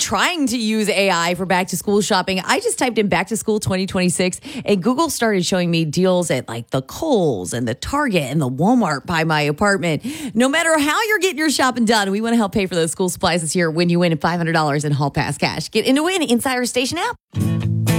trying to use AI for back to school shopping. I just typed in back to school 2026 and Google started showing me deals at like the Kohl's and the Target and the Walmart by my apartment. No matter how you're getting your shopping done, we want to help pay for those school supplies this year when you win $500 in Hall Pass cash. Get into it inside our station app.